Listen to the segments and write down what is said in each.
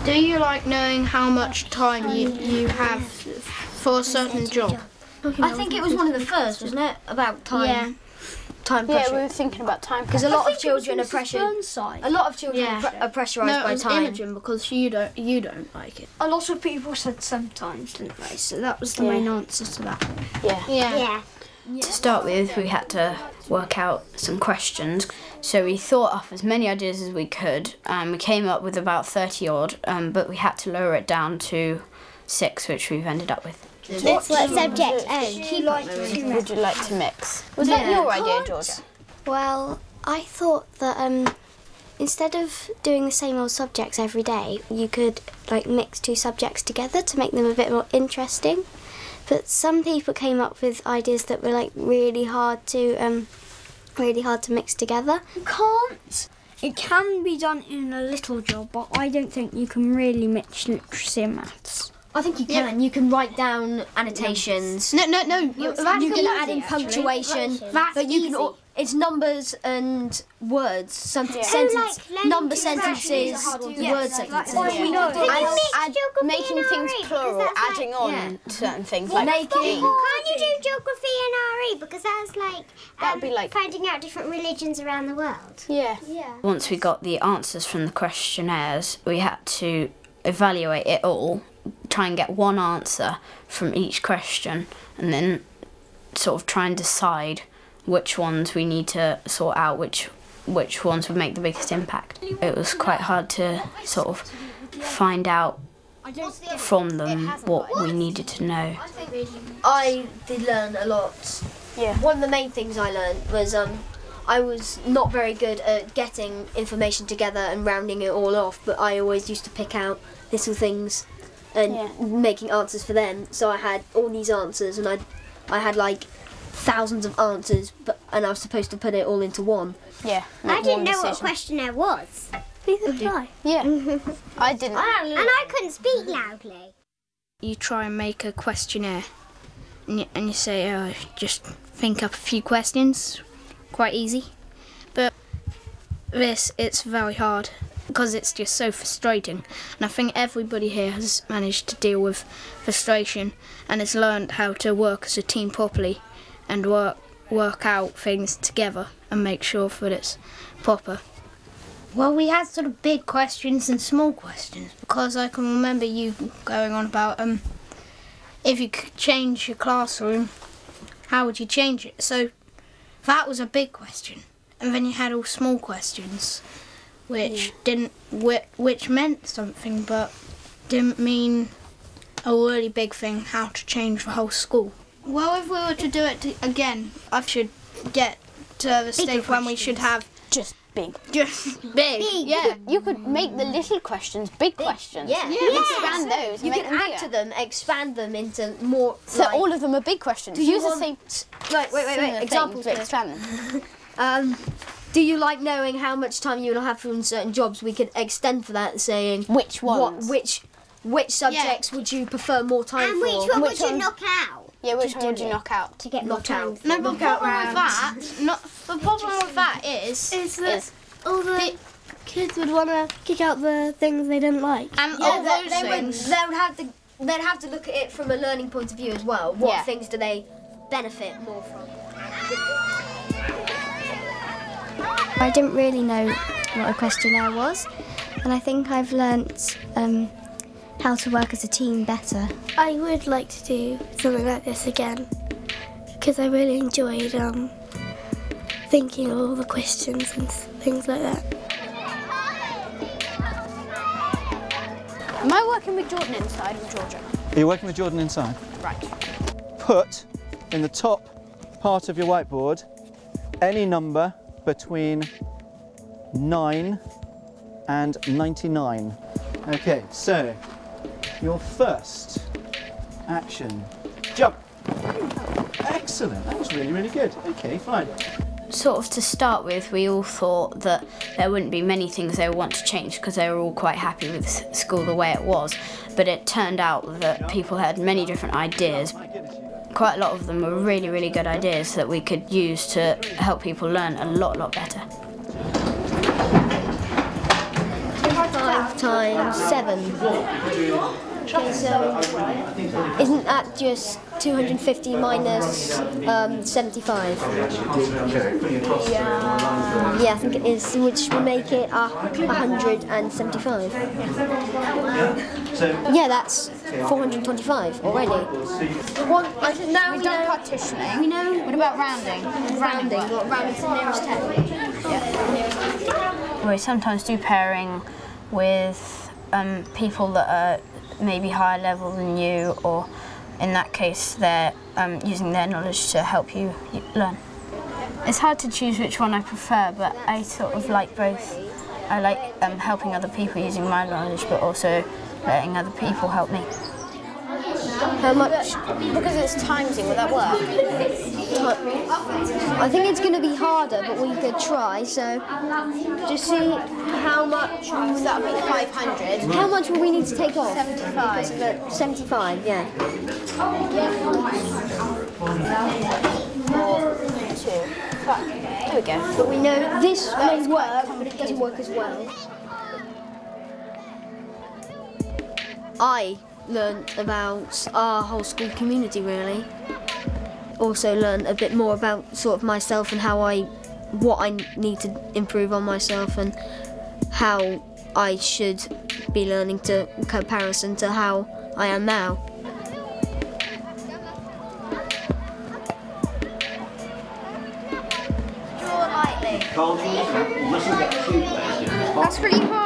Do you like knowing how much time you have for a certain job? I think it was one of the first, wasn't it? About time. Yeah. Time pressure. Yeah, we were thinking about time because pressure. a lot of children are pressured. A lot of children are pressurised by time. Imogen, because you don't like it. A lot of people said sometimes, didn't they? So that was the main answer to that. Yeah. To start with, we had to work out some questions. So we thought up as many ideas as we could. We came up with about 30 odd, but we had to lower it down to 6, which we've ended up with. What subject? Would you like to mix? Was that your idea, Georgia? Well, I thought that instead of doing the same old subjects every day, you could like mix 2 subjects together to make them a bit more interesting. But some people came up with ideas that were like really hard to mix together. You can't. It can be done in a little job, but I don't think you can really mix literacy and maths. I think you can. You can write down annotations. No. You can add in punctuation. But you can. It's numbers and words. Number sentences, word sentences. Making things plural, adding on certain things. Can't you do geography and RE? Because that's like, that'd be like finding out different religions around the world. Yeah. Once we got the answers from the questionnaires, we had to evaluate it all, try and get one answer from each question, and then sort of try and decide which ones we need to sort out, which ones would make the biggest impact. It was quite hard to sort of find out from them what we needed to know. I did learn a lot. Yeah. One of the main things I learned was I was not very good at getting information together and rounding it all off, but I always used to pick out little things and making answers for them. So I had all these answers, and I had like thousands of answers, and I was supposed to put it all into one. Yeah. I didn't know what a questionnaire was. Neither did I. Yeah. I didn't. And I couldn't speak loudly. You try and make a questionnaire, and you say, just think up a few questions. Quite easy. But it's very hard because it's just so frustrating. And I think everybody here has managed to deal with frustration and has learned how to work as a team properly and work out things together and make sure that it's proper. Well, we had sort of big questions and small questions, because I can remember you going on about if you could change your classroom, how would you change it? So that was a big question. And then you had all small questions, which which meant something but didn't mean a really big thing, how to change the whole school. Well, if we were to do it again, I should get to the stage when we should have just big. Yeah. You could make the little questions big questions. Yeah. Expand those. You can add to them, expand them into more. So all of them are big questions. Do you use want, the same. Wait. Examples. Expand them. Do you like knowing how much time you will have for certain jobs? We could extend for that, saying which ones. Which subjects would you prefer more time and for? And which one would you knock out? Yeah, which one would you knock out? To get more time. No, the problem with that is that all the kids would want to kick out the things they didn't like. And all those things. They'd have to look at it from a learning point of view as well. What things do they benefit more from? I didn't really know what a questionnaire was, and I think I've learnt how to work as a team better. I would like to do something like this again, because I really enjoyed thinking of all the questions and things like that. Am I working with Jordan inside or Georgia? Are you working with Jordan inside? Right. Put in the top part of your whiteboard any number between 9 and 99. Okay, so your first action, jump. Excellent, that was really, really good. Okay, fine. Sort of to start with, we all thought that there wouldn't be many things they would want to change because they were all quite happy with school the way it was. But it turned out that people had many different ideas. Quite a lot of them were really, really good ideas that we could use to help people learn a lot better. times 7. Okay, so isn't that just 250 minus 75? Yeah, I think it is, which would make it 175. Yeah, that's 425 already. I think now we know partitioning. We know. What about rounding? Rounding to the nearest 10. We sometimes do pairing with people that are maybe higher level than you, or in that case they're using their knowledge to help you learn. It's hard to choose which one I prefer, but I sort of like both. I like helping other people using my knowledge, but also letting other people help me. How much? Because it's timesing, will that work? I think it's going to be harder, but we could try. So, just see how much. So that would be 500. How much will we need to take off? 75. 75, yeah. 2. There we go. But we know this may work, but it doesn't work as well. I learned about our whole school community, really. Also learned a bit more about sort of myself and what I need to improve on myself and how I should be learning to comparison to how I am now. Draw lightly. That's really hard.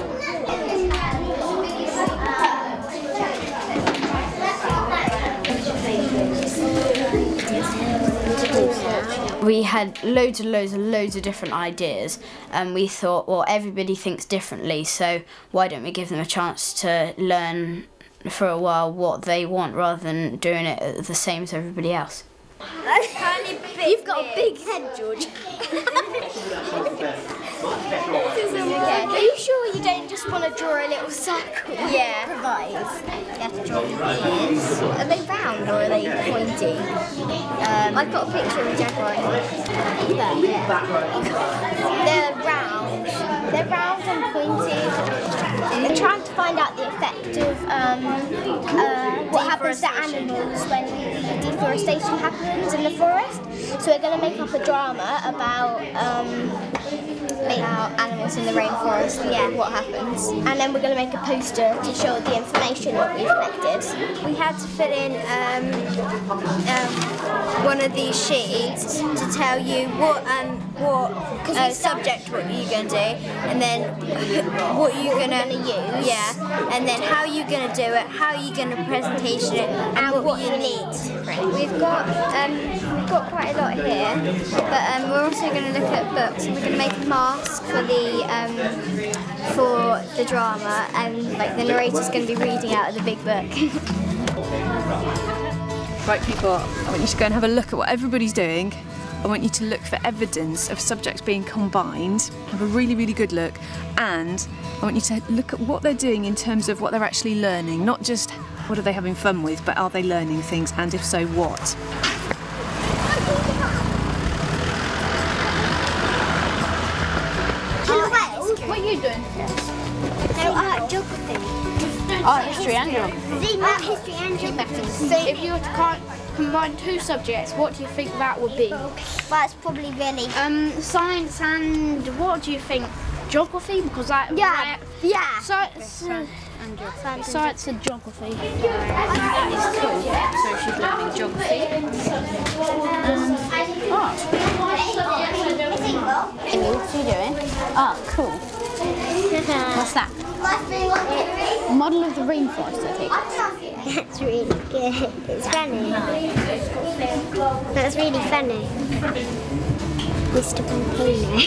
We had loads of different ideas, and we thought, well, everybody thinks differently, so why don't we give them a chance to learn for a while what they want rather than doing it the same as everybody else. You've got a big head, George. Are you sure you don't just want to draw a little circle? Yeah. Improvise. You have to draw your ears. Are they round or are they pointy? I've got a picture of a jaguar. They're round. They're round and pointy. They're trying to find out the effect of what happens to animals when deforestation happens in the forest. So we're going to make up a drama about animals in the rainforest and what happens. And then we're going to make a poster to show the information that we've collected. We had to fill in one of these sheets to tell you what subject what you're going to do, and then what you're going to use. Yeah, and then how you're going to do it, how you're going to presentation it, and what you need. We've got quite a lot here, but we're also going to look at books. We're going to make a mask for the drama, and like the narrator's going to be reading out of the big book. Right, people, I want you to go and have a look at what everybody's doing. I want you to look for evidence of subjects being combined. Have a really, really good look, and I want you to look at what they're doing in terms of what they're actually learning, not just what are they having fun with, but are they learning things, and if so, what? What are you doing? Geography. History and geography. History and geography. So if you were to combine two subjects, what do you think that would be? Well, it's probably really... Science and what do you think? Geography? Because that... Yeah. Science and geography. That is cool. So she's learning geography and art. Amy, what are you doing? Art, cool. What's that? Model of the rainforest, I think. That's really good. It's funny. That's really funny. Mr. Pompano.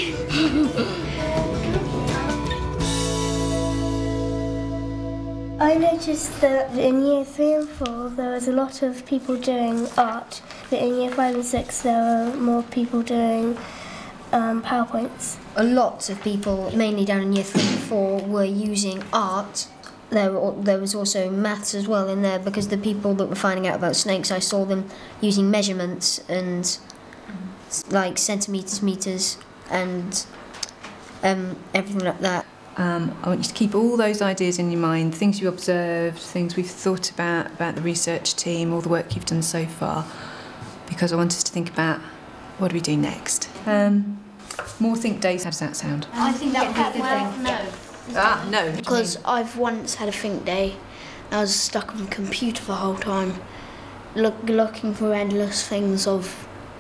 I noticed that in year 3 and 4 there was a lot of people doing art, but in year 5 and 6 there were more people doing PowerPoints. A lot of people, mainly down in year 3 and 4, were using art. There was also maths as well in there, because the people that were finding out about snakes, I saw them using measurements and like centimetres, meters, and everything like that. I want you to keep all those ideas in your mind, things you observed, things we've thought about the research team, all the work you've done so far, because I want us to think about what do we do next. More think days, how does that sound? I think that would be a good thing. No. Because I've once had a think day. I was stuck on the computer the whole time, looking for endless things of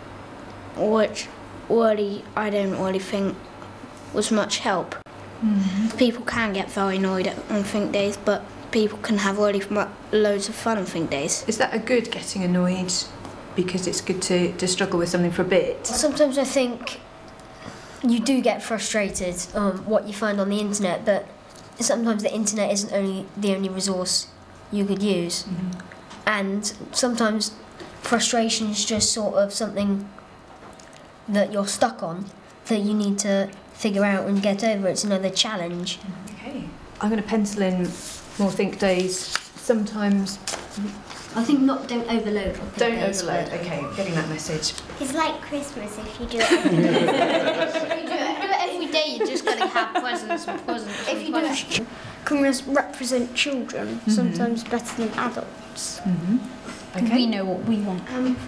which really I don't really think was much help. People can get very annoyed on think days, but people can have really loads of fun on think days. Is that a good getting annoyed because it's good to struggle with something for a bit? Sometimes I think you do get frustrated what you find on the internet, but sometimes the internet isn't the only resource you could use. And sometimes frustration is just sort of something that you're stuck on that you need to figure out and get over. It's another challenge. Okay. I'm going to pencil in more think days. Sometimes. I think don't overload. Don't overload. Okay, getting that message. It's like Christmas if you do it every day. If you do it every day, you're just going to have presents and presents. If you do it, Can represent children sometimes better than adults. Okay. We know what we want.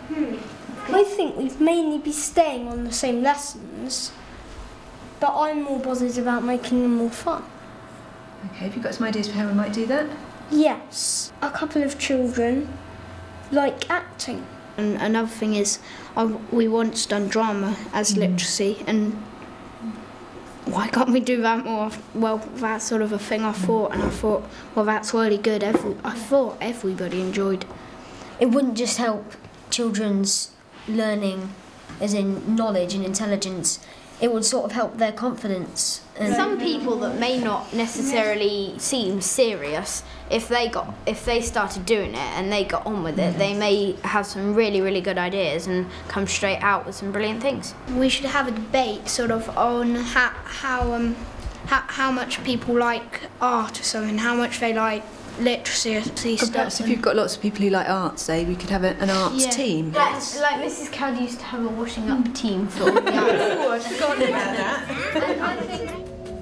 I think we'd mainly be staying on the same lessons, but I'm more bothered about making them more fun. Okay, have you got some ideas for how we might do that? Yes, a couple of children like acting. And another thing is, we once done drama as literacy, and why can't we do that more? Well, that's sort of a thing I thought, and I thought, well, that's really good. I thought everybody enjoyed. It wouldn't just help children's learning, as in knowledge and intelligence. It would sort of help their confidence. And Some people that may not necessarily seem serious, if they started doing it and they got on with it, they may have some really, really good ideas and come straight out with some brilliant things. We should have a debate sort of on how much people like art or something, how much they like literacy stuff. Perhaps if you've got lots of people who like art, say, we could have an arts team. Like Mrs. Cowd used to have a washing up team for all the arts. Oh, I forgot about that. And I think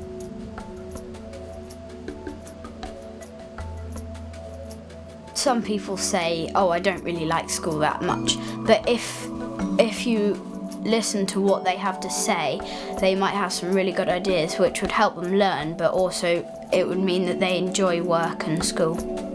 some people say, oh, I don't really like school that much. But if you listen to what they have to say, they might have some really good ideas which would help them learn, but also it would mean that they enjoy work and school.